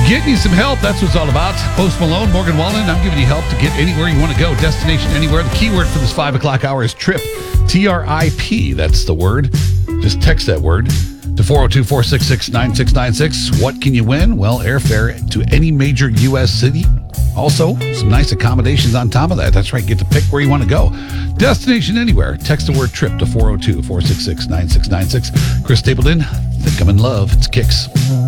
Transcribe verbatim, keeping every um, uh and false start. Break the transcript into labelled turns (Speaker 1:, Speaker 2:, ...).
Speaker 1: Getting you some help, that's what it's all about. Post Malone, Morgan Wallen, I'm giving you help to get anywhere you want to go. Destination anywhere. The keyword for this five o'clock hour is trip. T R I P, that's the word. Just text that word to four oh two, four six six, nine six nine six. What can you win? Well, airfare to any major U S city. Also, some nice accommodations on top of that. That's right, get to pick where you want to go. Destination anywhere. Text the word trip to four oh two, four six six, nine six nine six. Chris Stapleton, Think I'm in Love. It's Kicks.